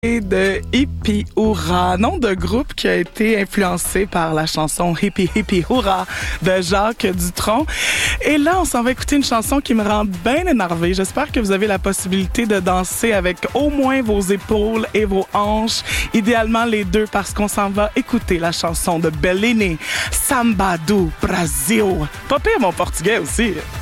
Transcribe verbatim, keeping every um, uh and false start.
De Hippie Hurrah, nom de groupe qui a été influencé par la chanson Hippie Hippie Hurrah de Jacques Dutronc. Et là, on s'en va écouter une chanson qui me rend bien énervée. J'espère que vous avez la possibilité de danser avec au moins vos épaules et vos hanches, idéalement les deux, parce qu'on s'en va écouter la chanson de Bellini, Samba do Brasil. Pas pire mon portugais aussi.